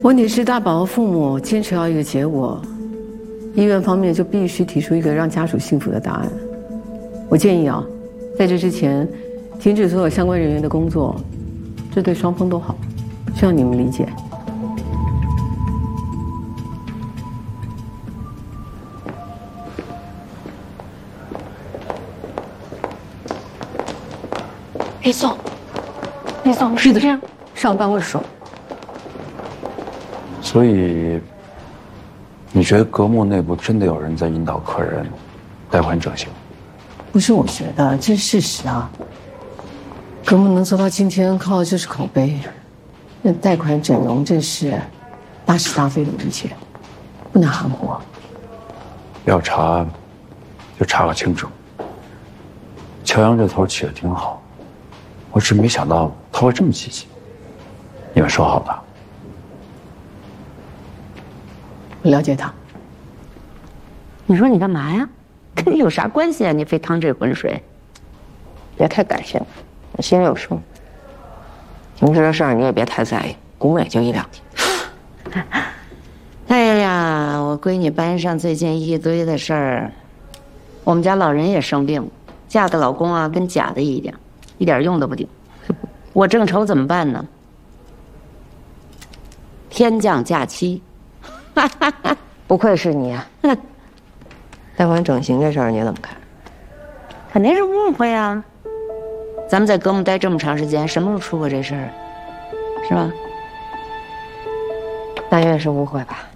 问题是大宝和父母坚持要一个结果，医院方面就必须提出一个让家属幸福的答案。我建议啊，在这之前停止所有相关人员的工作，这对双方都好，希望你们理解。 李总，李总，是这样， 上办公室说。 所以，你觉得格木内部真的有人在引导客人贷款整形？ 不是我觉得，这是事实啊。格木能走到今天，靠的就是口碑。那贷款整容这事，大是大非的一切，不能含糊。 要查，就查个清楚。乔阳这头起得挺好，我只没想到他会这么积极。你们说好的。 我了解他。 你说你干嘛呀？跟你有啥关系啊？你非趟这浑水？ 别太感性，我心里有数。平时的事儿你也别太在意，估摸也就1-2天。 哎呀，我闺女班上最近一堆的事儿，我们家老人也生病，嫁的老公啊跟假的一样，一点用都不顶。我正愁怎么办呢？天降假期。 不愧是你啊！贷款整形这事儿你怎么看？ 肯定是误会啊！咱们在格木待这么长时间，什么时候出过这事儿？是吧？ 但愿是误会吧。